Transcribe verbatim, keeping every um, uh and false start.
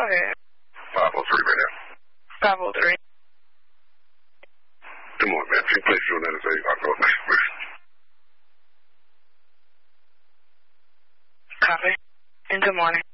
ahead. five oh three right now. five oh three. Come on, man. If you place you on that and say, I'll go next week. Copy. And good morning.